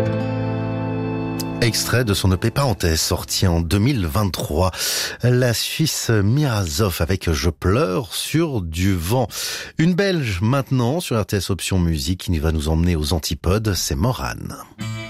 Extrait de son EP Parenthèse, sorti en 2023. La Suisse Mirazov avec Je pleure sur du vent. Une Belge maintenant sur RTS Option Musique qui va nous emmener aux antipodes, c'est Morane.